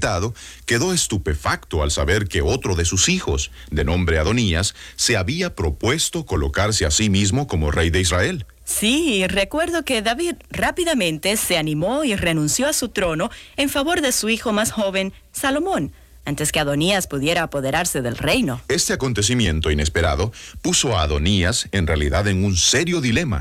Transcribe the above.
invitado quedó estupefacto al saber que otro de sus hijos, de nombre Adonías, se había propuesto colocarse a sí mismo como rey de Israel. Sí, recuerdo que David rápidamente se animó y renunció a su trono en favor de su hijo más joven, Salomón, antes que Adonías pudiera apoderarse del reino. Este acontecimiento inesperado puso a Adonías en realidad en un serio dilema.